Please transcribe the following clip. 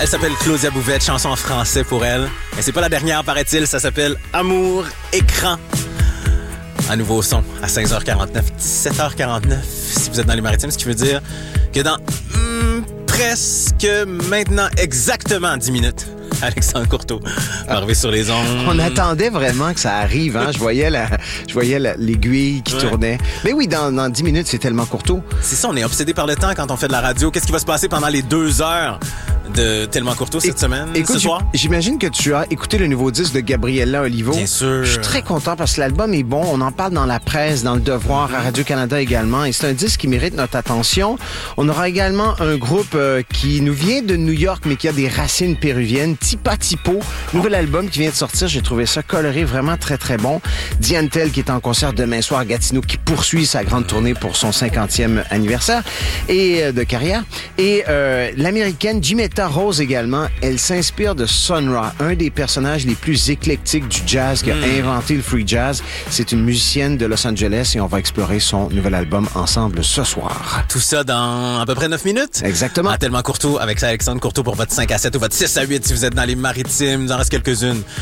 Elle s'appelle Claudia Bouvette, chanson en français pour elle. Mais c'est pas la dernière, paraît-il, ça s'appelle Amour Écran. Un nouveau son à 16h49, 17h49 si vous êtes dans les Maritimes, ce qui veut dire que dans presque maintenant exactement 10 minutes, Alexandre Courteau va arriver sur les ondes. On attendait vraiment que ça arrive. Hein? Je voyais l'aiguille qui tournait. Mais oui, dans 10 minutes, c'est tellement Courteau. C'est ça, on est obsédé par le temps quand on fait de la radio. Qu'est-ce qui va se passer pendant les 2 heures de Tellement Courteau cette semaine, écoute, ce soir? J'imagine que tu as écouté le nouveau disque de Gabriella Olivo. Bien sûr. Je suis très content parce que l'album est bon. On en parle dans la presse, dans Le Devoir, à Radio-Canada également. Et c'est un disque qui mérite notre attention. On aura également un groupe qui nous vient de New York, mais qui a des racines péruviennes. Tipa Tipo, nouvel album qui vient de sortir. J'ai trouvé ça coloré, vraiment très, très bon. Diane Tell, qui est en concert demain soir à Gatineau, qui poursuit sa grande tournée pour son 50e anniversaire et de carrière. Et l'américaine Jimetta Rose également, elle s'inspire de Sun Ra, un des personnages les plus éclectiques du jazz qui a inventé le free jazz. C'est une musicienne de Los Angeles et on va explorer son nouvel album ensemble ce soir. Tout ça dans à peu près 9 minutes. Exactement. À Tellement Courteau avec Alexandre Courteau pour votre 5 à 7 ou votre 6 à 8 si vous êtes dans les Maritimes. Il en reste quelques-unes